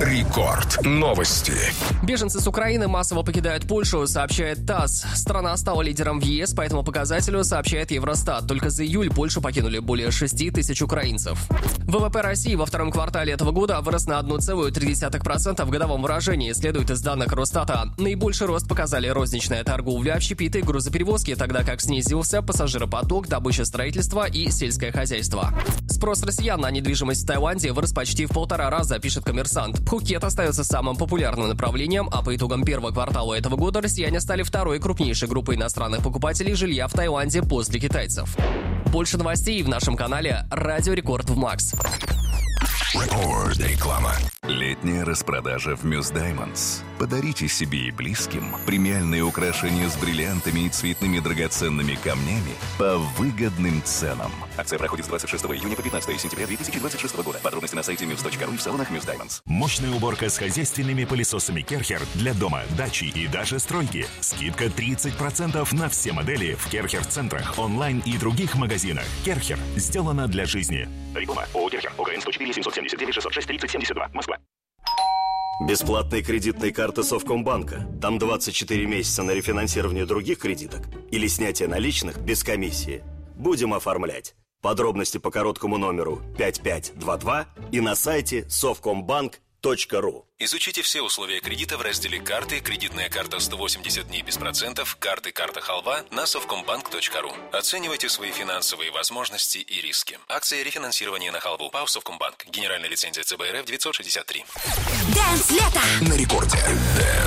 Рекорд. Новости. Беженцы с Украины массово покидают Польшу, сообщает ТАСС. Страна стала лидером в ЕС по этому показателю, сообщает Евростат. Только за июль Польшу покинули более 6 тысяч украинцев. ВВП России во втором квартале этого года вырос на 1,3% в годовом выражении, следует из данных Росстата. Наибольший рост показали розничная торговля, общепиты, грузоперевозки, тогда как снизился пассажиропоток, добыча, строительства и сельское хозяйство. Спрос россиян на недвижимость в Таиланде вырос почти в 1,5 раза, пишет «Коммерсант». Пхукет остается самым популярным направлением, а по итогам первого квартала этого года россияне стали второй крупнейшей группой иностранных покупателей жилья в Таиланде после китайцев. Больше новостей в нашем канале «Радио Рекорд в Макс». Реклама. Летняя распродажа в Muse Diamonds. Подарите себе и близким премиальные украшения с бриллиантами и цветными драгоценными камнями по выгодным ценам. Акция проходит с 26 июня по 15 сентября 2026 года. Подробности на сайте muse.ru и в салонах Muse Diamonds. Мощная уборка с хозяйственными пылесосами Керхер для дома, дачи и даже стройки. Скидка 30% на все модели в Керхер-центрах, онлайн и других магазинах. Керхер. Сделано для жизни. Реклама. ООО «Керхер». ОГН 104 779 606 30 72. Москва. Бесплатные кредитные карты Совкомбанка. Там 24 месяца на рефинансирование других кредиток или снятие наличных без комиссии. Будем оформлять. Подробности по короткому номеру 5522 и на сайте совкомбанк.ру. Изучите все условия кредита в разделе «Карты», «Кредитная карта 180 дней без процентов», «Карты», «Карта Халва» на совкомбанк.ру. Оценивайте свои финансовые возможности и риски. Акция рефинансирования на Халву. ПАО «Совкомбанк». Генеральная лицензия ЦБ РФ 963. На рекорде.